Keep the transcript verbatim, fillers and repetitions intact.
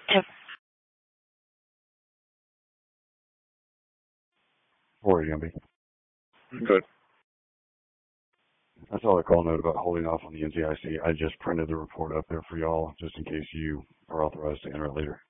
Or you gonna be? Good. That's all I call note about holding off on the N C I C. I just printed the report up there for y'all, just in case you are authorized to enter it later.